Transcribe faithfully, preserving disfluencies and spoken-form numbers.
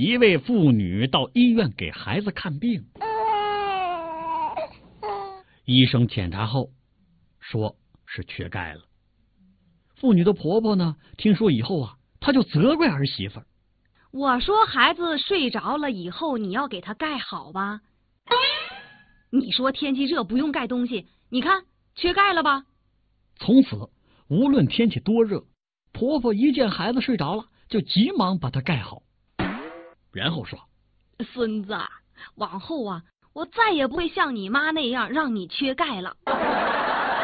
一位妇女到医院给孩子看病，医生检查后说是缺钙了。妇女的婆婆呢，听说以后啊，她就责怪儿媳妇儿。 我说孩子睡着了以后，你要给他盖好吧？你说天气热不用盖东西，你看缺钙了吧？ 从此无论天气多热，婆婆一见孩子睡着了，就急忙把它盖好，然后说： 孙子，往后啊，我再也不会像你妈那样让你缺钙了。